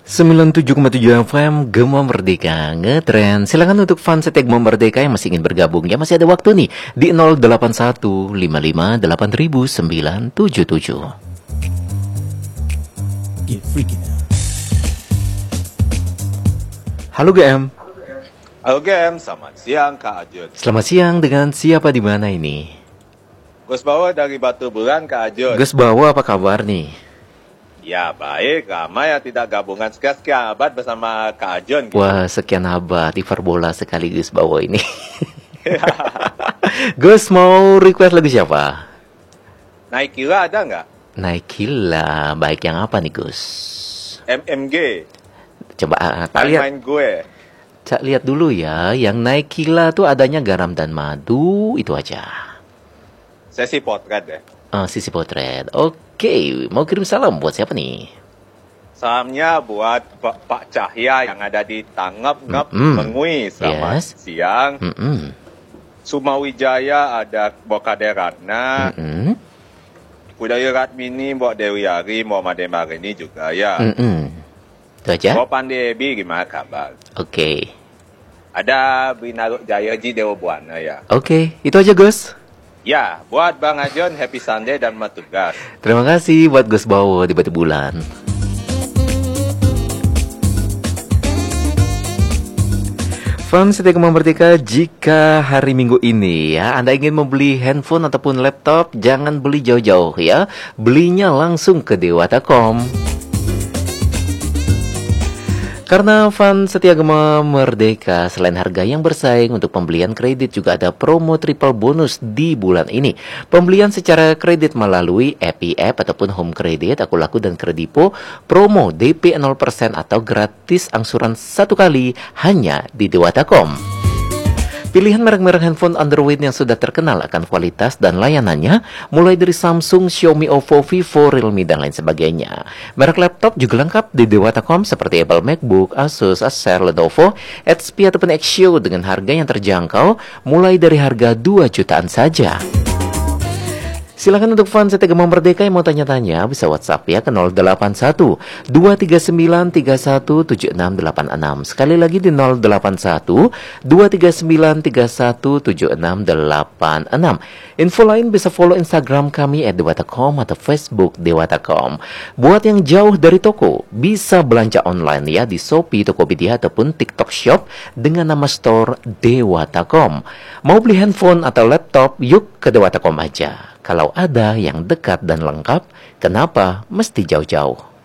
97,7 FM Gema Merdeka Ngetren. Silakan untuk fans setia Gema Merdeka yang masih ingin bergabung, ya masih ada waktu nih di 08155800977. Halo GM. Halo GM, selamat siang Kak Ajun. Selamat siang, dengan siapa di mana ini? Gus Bawa dari Batu Bulan Kak Ajun. Gus Bawa, apa kabar nih? Ya baik, ramai yang tidak gabungan sekian abad bersama Kak Ajun. Gitu. Wah, sekian abad, hiperbola sekali Gus Bawa ini. Gus mau request lagu siapa? Naikila ada nggak? Naikila, baik yang apa nih Gus? MMG. Coba tak lihat. Main gue. Cak lihat dulu ya, yang Naikila tuh adanya garam dan madu, itu aja. Sesi potret deh. Sisi potret. Oke, mau kirim salam buat siapa nih? Salamnya buat Pak Cahya yang ada di Tangep Mengui. Selamat siang. Sumawijaya ada Bokade Ratna. Budaya Ratmini, Mbok Dewi Ari, Muhammad Marini juga ya. Itu aja. Mbok Pandebi gimana kabar? Oke. Ada Binaruk Jaya Ji Dewa Buana ya. Oke, itu aja Gus. Ya, buat Bang Ajon, Happy Sunday dan Matugas. Terima kasih buat Gus Bawo di Batu Bulan. Fans setia Gema Merdeka, jika hari Minggu ini ya Anda ingin membeli handphone ataupun laptop, jangan beli jauh-jauh ya. Belinya langsung ke Dewata.com. Karena fans setia Gema Merdeka, selain harga yang bersaing untuk pembelian kredit, juga ada promo triple bonus di bulan ini. Pembelian secara kredit melalui App ataupun Home Credit, Aku Laku dan Kredipo, promo DP 0% atau gratis angsuran 1 kali hanya di Dewata.com. Pilihan merek-merek handphone Android yang sudah terkenal akan kualitas dan layanannya, mulai dari Samsung, Xiaomi, Oppo, Vivo, Realme, dan lain sebagainya. Merek laptop juga lengkap di Dewata.com seperti Apple MacBook, Asus, Acer, Lenovo, HP ataupun Axio dengan harga yang terjangkau, mulai dari harga 2 jutaan saja. Silakan untuk fans setia Gema Merdeka yang mau tanya-tanya bisa WhatsApp ya ke 081 239 31 7686. Sekali lagi di 081 239 31 7686. Info lain bisa follow Instagram kami @dewata.com atau Facebook Dewata.com. Buat yang jauh dari toko, bisa belanja online ya di Shopee, Tokopedia ataupun TikTok Shop dengan nama store Dewata.com. Mau beli handphone atau laptop, yuk ke Dewata.com aja. Kalau ada yang dekat dan lengkap, kenapa mesti jauh-jauh?